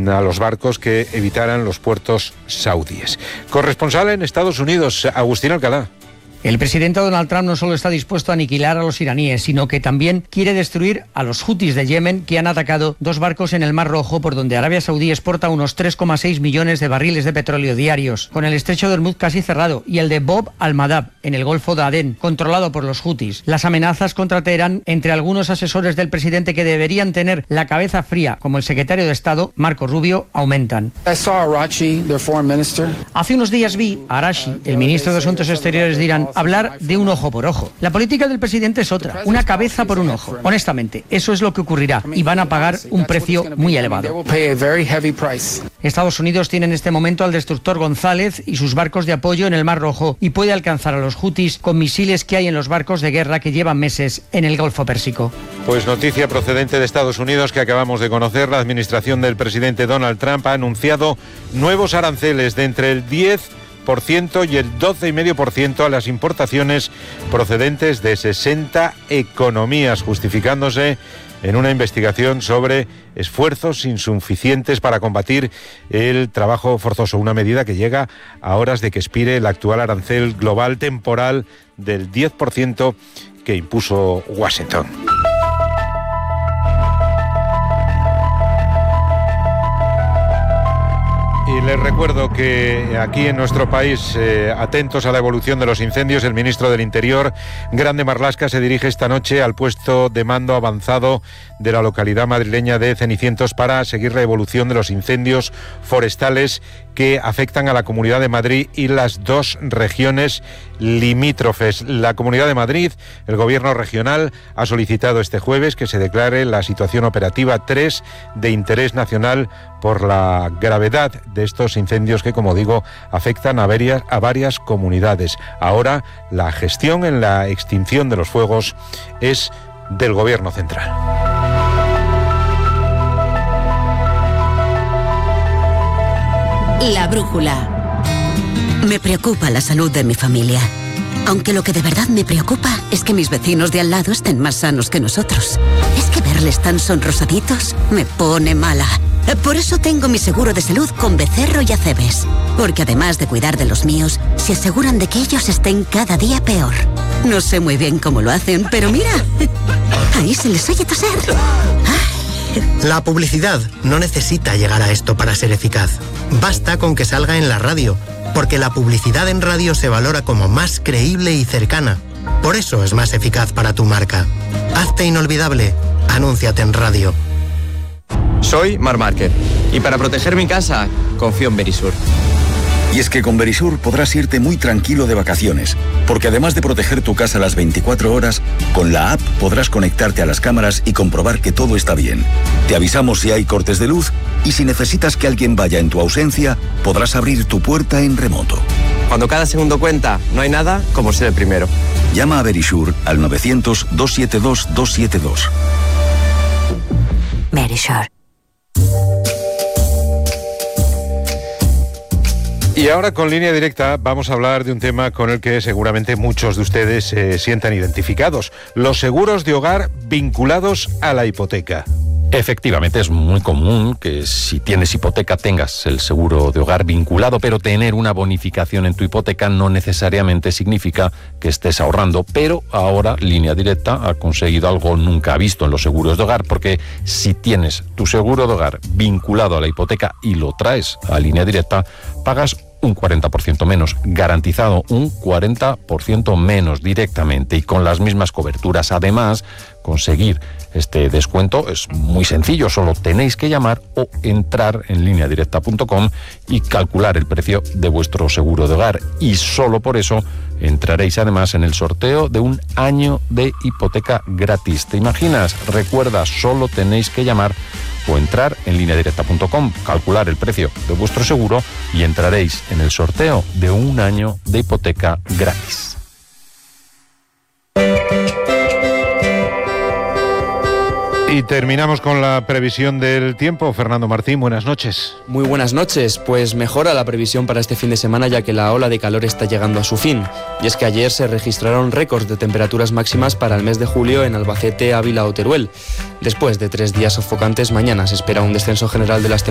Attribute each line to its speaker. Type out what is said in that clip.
Speaker 1: a los barcos que evitaran los puertos saudíes. Corresponsal en Estados Unidos, Agustín Alcalá.
Speaker 2: El presidente Donald Trump no solo está dispuesto a aniquilar a los iraníes, sino que también quiere destruir a los hutis de Yemen, que han atacado 2 barcos en el Mar Rojo, por donde Arabia Saudí exporta unos 3,6 millones de barriles de petróleo diarios, con el estrecho de Hormuz casi cerrado, y el de Bab al-Mandab, en el Golfo de Adén, controlado por los hutis. Las amenazas contra Teherán entre algunos asesores del presidente, que deberían tener la cabeza fría, como el secretario de Estado, Marco Rubio, aumentan. Hace unos días vi a Arashi, el ministro de Asuntos Exteriores de Irán, hablar de un ojo por ojo. La política del presidente es otra, una cabeza por un ojo. Honestamente, eso es lo que ocurrirá y van a pagar un precio muy elevado. Estados Unidos tiene en este momento al destructor González y sus barcos de apoyo en el Mar Rojo y puede alcanzar a los hutis con misiles que hay en los barcos de guerra que llevan meses en el Golfo Pérsico.
Speaker 1: Pues noticia procedente de Estados Unidos que acabamos de conocer. La administración del presidente Donald Trump ha anunciado nuevos aranceles de entre el 10% y el 12,5% a las importaciones procedentes de 60 economías, justificándose en una investigación sobre esfuerzos insuficientes para combatir el trabajo forzoso, una medida que llega a horas de que expire el actual arancel global temporal del 10% que impuso Washington. Y les recuerdo que aquí en nuestro país, atentos a la evolución de los incendios, el ministro del Interior, Grande Marlaska, se dirige esta noche al puesto de mando avanzado de la localidad madrileña de Cenicientos para seguir la evolución de los incendios forestales que afectan a la Comunidad de Madrid y las 2 regiones limítrofes. La Comunidad de Madrid, el Gobierno regional, ha solicitado este jueves que se declare la situación operativa 3 de interés nacional por la gravedad de estos incendios que, como digo, afectan a varias comunidades. Ahora, la gestión en la extinción de los fuegos es del Gobierno central.
Speaker 3: La brújula. Me preocupa la salud de mi familia. Aunque lo que de verdad me preocupa es que mis vecinos de al lado estén más sanos que nosotros. Es que verles tan sonrosaditos me pone mala. Por eso tengo mi seguro de salud con Becerro y Acebes. Porque además de cuidar de los míos, se aseguran de que ellos estén cada día peor. No sé muy bien cómo lo hacen, pero mira, ahí se les oye toser.
Speaker 4: La publicidad no necesita llegar a esto para ser eficaz. Basta con que salga en la radio, porque la publicidad en radio se valora como más creíble y cercana. Por eso es más eficaz para tu marca. Hazte inolvidable. Anúnciate en radio.
Speaker 5: Soy Marc Márquez y para proteger mi casa confío en Verisur.
Speaker 6: Y es que con Verisur podrás irte muy tranquilo de vacaciones, porque además de proteger tu casa las 24 horas, con la app podrás conectarte a las cámaras y comprobar que todo está bien. Te avisamos si hay cortes de luz y si necesitas que alguien vaya en tu ausencia, podrás abrir tu puerta en remoto.
Speaker 5: Cuando cada segundo cuenta, no hay nada como ser el primero.
Speaker 6: Llama a Verisur al 900-272-272.
Speaker 3: Verisur.
Speaker 1: Y ahora con Línea Directa vamos a hablar de un tema con el que seguramente muchos de ustedes se sientan identificados: los seguros de hogar vinculados a la hipoteca.
Speaker 7: Efectivamente, es muy común que si tienes hipoteca tengas el seguro de hogar vinculado, pero tener una bonificación en tu hipoteca no necesariamente significa que estés ahorrando. Pero ahora Línea Directa ha conseguido algo nunca visto en los seguros de hogar, porque si tienes tu seguro de hogar vinculado a la hipoteca y lo traes a Línea Directa, pagas un 40% menos, garantizado un 40% menos directamente y con las mismas coberturas. Además, conseguir este descuento es muy sencillo, solo tenéis que llamar o entrar en lineadirecta.com y calcular el precio de vuestro seguro de hogar, y solo por eso entraréis además en el sorteo de un año de hipoteca gratis. ¿Te imaginas? Recuerda, solo tenéis que llamar o entrar en lineadirecta.com, calcular el precio de vuestro seguro y entraréis en el sorteo de un año de hipoteca gratis.
Speaker 1: Y terminamos con la previsión del tiempo. Fernando Martín, buenas noches.
Speaker 8: Muy buenas noches. Pues mejora la previsión para este fin de semana, ya que la ola de calor está llegando a su fin. Y es que ayer se registraron récords de temperaturas máximas para el mes de julio en Albacete, Ávila o Teruel. Después de 3 días sofocantes, mañana se espera un descenso general de las temperaturas